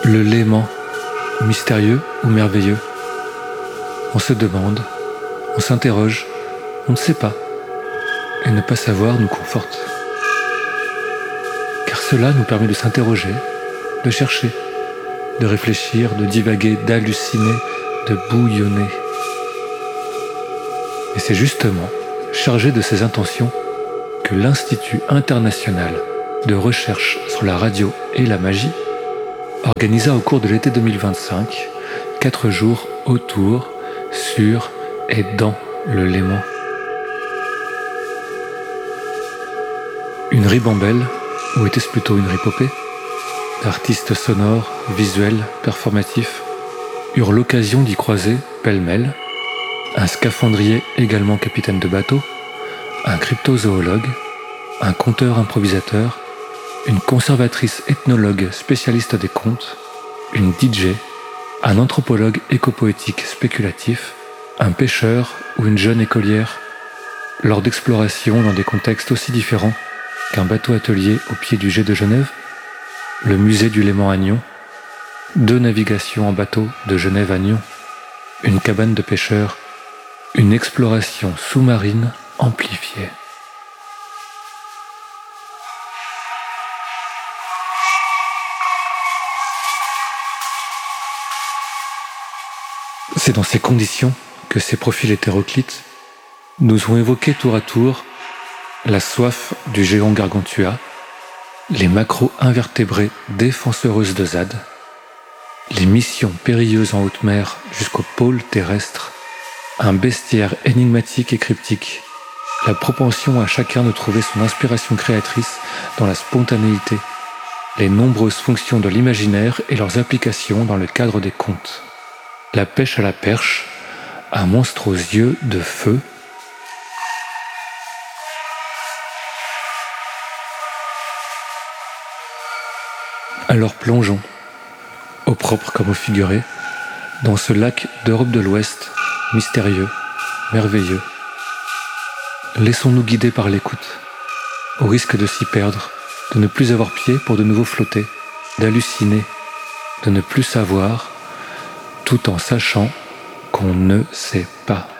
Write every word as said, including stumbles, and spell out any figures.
Le Léman, mystérieux ou merveilleux? On se demande, on s'interroge, on ne sait pas. Et ne pas savoir nous conforte. Car cela nous permet de s'interroger, de chercher, de réfléchir, de divaguer, d'halluciner, de bouillonner. Et c'est justement chargé de ces intentions que l'Institut international de recherche sur la radio et la magie organisa au cours de l'été deux mille vingt-cinq quatre jours autour, sur et dans le Léman. Une ribambelle, ou était-ce plutôt une ripopée, d'artistes sonores, visuels, performatifs, eurent l'occasion d'y croiser, pêle-mêle, un scaphandrier également capitaine de bateau, un cryptozoologue, un conteur improvisateur, une conservatrice ethnologue spécialiste des contes, une D J, un anthropologue écopoétique spéculatif, un pêcheur ou une jeune écolière, lors d'explorations dans des contextes aussi différents qu'un bateau-atelier au pied du Jet de Genève, le musée du Léman à Nyon, deux navigations en bateau de Genève à Nyon, une cabane de pêcheurs, une exploration sous-marine amplifiée. C'est dans ces conditions que ces profils hétéroclites nous ont évoqué tour à tour la soif du géant Gargantua, les macro-invertébrés défenseureuses de Z A D, les missions périlleuses en haute mer jusqu'au pôle terrestre, un bestiaire énigmatique et cryptique, la propension à chacun de trouver son inspiration créatrice dans la spontanéité, les nombreuses fonctions de l'imaginaire et leurs applications dans le cadre des contes, la pêche à la perche, un monstre aux yeux de feu. Alors plongeons, au propre comme au figuré, dans ce lac d'Europe de l'Ouest, mystérieux, merveilleux. Laissons-nous guider par l'écoute, au risque de s'y perdre, de ne plus avoir pied pour de nouveau flotter, d'halluciner, de ne plus savoir, tout en sachant qu'on ne sait pas.